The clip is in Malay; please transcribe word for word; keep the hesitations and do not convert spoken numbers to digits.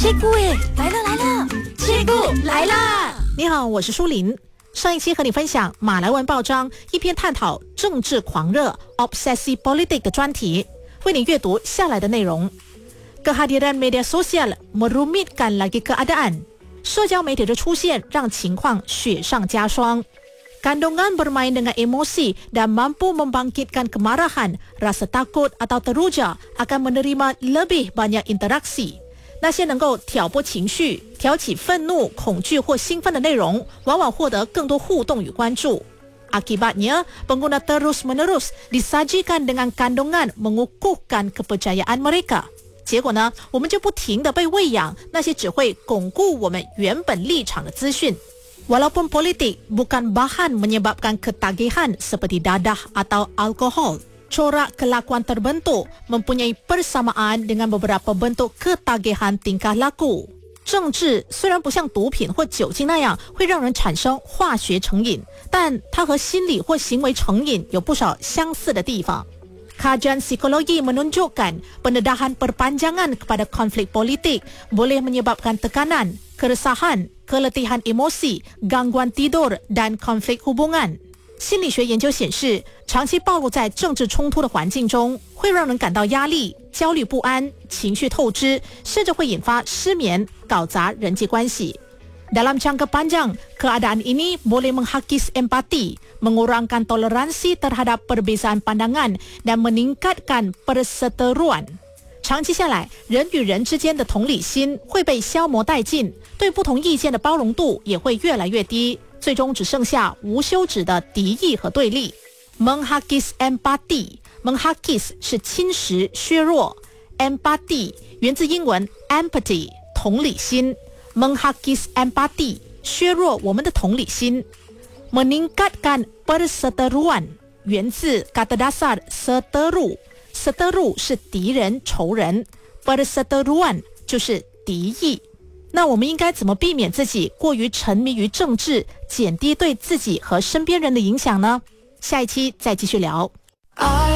切姑耶，来了来了，切姑来啦！ 你好，我是舒琳。上一期和你分享马来文报章一篇探讨政治狂热 Obsesi Politik 的专题，为你阅读下来的内容。Kehadiran media sosial merumitkan lagi keadaan。社交媒体的出现让情况雪上加霜。Kandungan bermain dengan emosi dan mampu membangkitkan kemarahan, rasa takut atau teruja akan menerima lebih banyak interaksi。那些能够挑拨情绪、挑起愤怒、恐惧或兴奋的内容，往往获得更多互动与关注。Akibatnya, pengguna terus-menerus disajikan dengan kandungan mengukuhkan kepercayaan mereka。结果呢，我们就不停地被喂养那些只会巩固我们原本立场的资讯。Walaupun politik bukan bahan menyebabkan ketagihan seperti dadah atau alkohol。Corak kelakuan terbentuk mempunyai persamaan dengan beberapa bentuk ketagihan tingkah laku。政治虽然不像毒品或酒精那样会让人产生化学成瘾，但它和心理或行为成瘾有不少相似的地方。Kajian psikologi menunjukkan pendedahan perpanjangan kepada konflik politik boleh menyebabkan tekanan, keresahan, keletihan emosi, gangguan tidur dan konflik hubungan。心理学研究显示，长期暴露在政治冲突的环境中，会让人感到压力、焦虑不安、情绪透支，甚至会引发失眠，搞砸人际关系。Dalam jangka panjang, keadaan ini boleh menghakis empati, mengurangkan toleransi terhadap perbezaan pandangan dan meningkatkan perseteruan。长期下来，人与人之间的同理心会被消磨殆尽，对不同意见的包容度也会越来越低，最终只剩下无休止的敌意和对立。Menghakis empati， menghakis 是侵蚀、削弱 ，empati 源自英文 empathy， 同理心。Menghakis empati 削弱我们的同理心。Meningkatkan perseteruan 源自 kata dasar seteru，seteru 是敌人、仇人 ，perseteruan 就是敌意。那我们应该怎么避免自己过于沉迷于政治，减低对自己和身边人的影响呢？下一期再继续聊。I